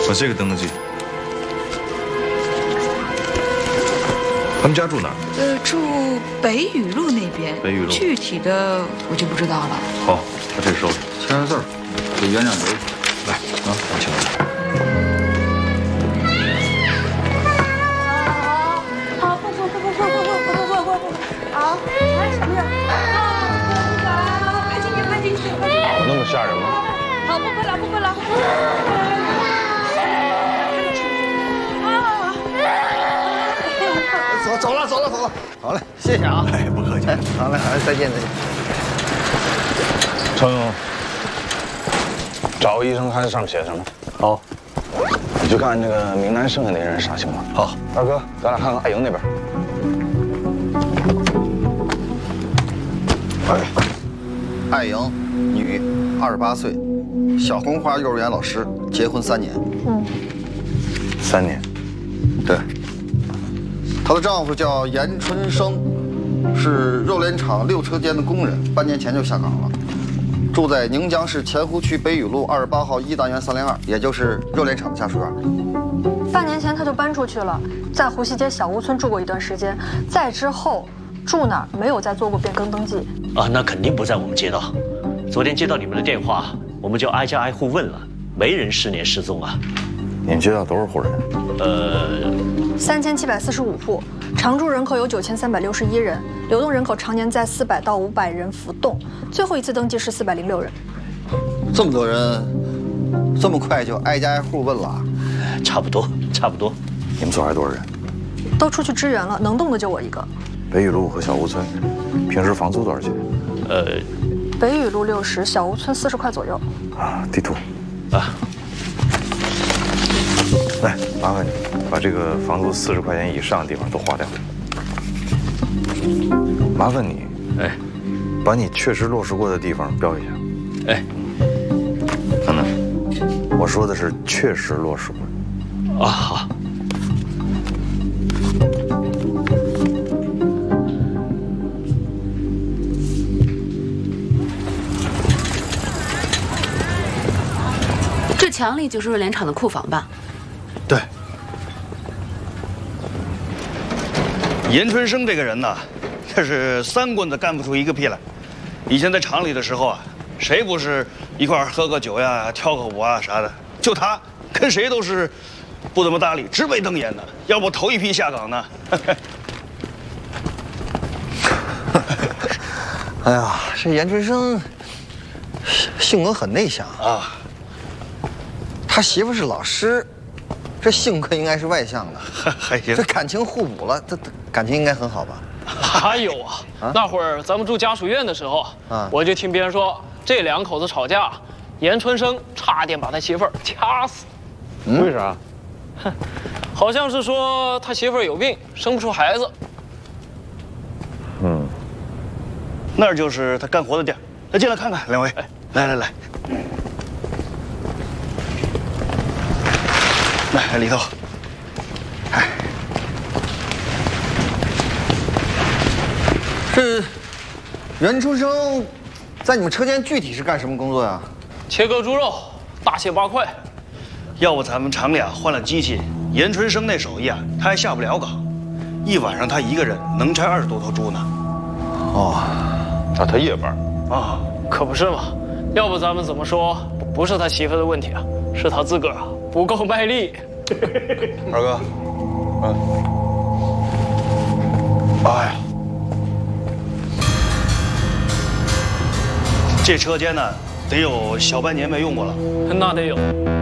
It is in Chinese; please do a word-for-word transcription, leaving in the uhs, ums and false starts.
把这个登个记。他们家住哪儿？ 呃，住北雨路那边。 北雨路。 具体的我就不知道了。 好，把这个收拾。 签上字儿，给园长留。 来啊，我请来。 那么吓人吗？ 好，不会了，不会了。 走走了，走了，走了。好嘞，谢谢啊。 哎，不客气。 好嘞，好嘞，再见，再见。 程勇，找个医生看上面写什么。 好， 你去看那个名单剩下那人啥情况。 好， 二哥，咱俩看看爱莹那边。 哎，爱莹，女，二十八岁，小红花幼儿园老师，结婚三年。 嗯，三年。 对。她的丈夫叫严春生，是肉联厂六车间的工人，半年前就下岗了，住在宁江市前湖区北雨路二十八号一单元三零二，也就是肉联厂的下属院。 半年前他就搬出去了，在湖西街小屋村住过一段时间，再之后住哪儿没有再做过变更登记。 啊，那肯定不在我们街道。昨天接到你们的电话，我们就挨家挨户问了，没人失联失踪啊。 你们街道多少户人？ 呃， 三千七百四十五户，常住人口有九千三百六十一人，流动人口常年在四百到五百人浮动，最后一次登记是四百零六人。 这么多人，这么快就挨家挨户问了？ 差不多，差不多。 你们所还多少人？ 都出去支援了，能动的就我一个。 北雨路和小屋村，平时房租多少钱？ 呃， 北雨路六十，小屋村四十块左右。 啊，地图。 啊。 来，麻烦你把这个房租四十块钱以上的地方都划掉。麻烦你， 哎， 把你确实落实过的地方标一下。 哎， 等等，我说的是确实落实过。 啊，好。 这墙里就是肉联厂的库房吧？ 对。严春生这个人呢，他是三棍子干不出一个屁来。以前在厂里的时候啊，谁不是一块喝个酒呀、跳个舞啊啥的？就他跟谁都是不怎么搭理，直眉瞪眼的。要不头一批下岗呢？ 哎呀，这严春生性格很内向啊。 他媳妇是老师，这性格应该是外向的， 还行。 这感情互补了，这感情应该很好吧？ 还有啊，啊那会儿咱们住家属院的时候，啊，我就听别人说这两口子吵架，严春生差点把他媳妇儿掐死。 嗯、 为啥？哼，好像是说他媳妇儿有病，生不出孩子。 嗯，那儿就是他干活的地儿。来，进来看看，两位。哎，来来来。来里头，哎， 这袁春生在你们车间具体是干什么工作呀？ 切割猪肉，大卸八块。 要不咱们厂里啊换了机器，严春生那手艺啊，他还下不了岗。一晚上他一个人能拆二十多头猪呢。 哦，那他夜班啊？可不是嘛！要不咱们怎么说不是他媳妇的问题啊，是他自个儿啊不够卖力。 二哥，嗯，哎呀， 这车间呢，得有小半年没用过了。 那得有。